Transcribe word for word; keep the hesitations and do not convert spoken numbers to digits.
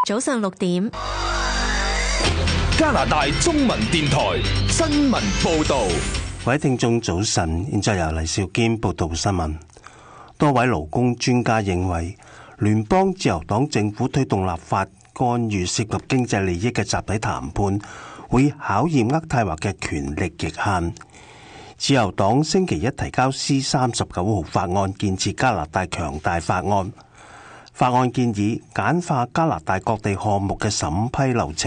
早上六點， 加拿大中文電台新聞報道。 各位聽眾早晨，現在由黎兆堅報道新聞。多位勞工專家認為，聯邦自由黨政府推動立法干預涉及經濟利益嘅集體談判，會考驗渥太華嘅權力極限。自由黨星期一提交 C 三十九號法案，建設加拿大強大法案。法案建議簡化加拿大各地項目嘅審批流程。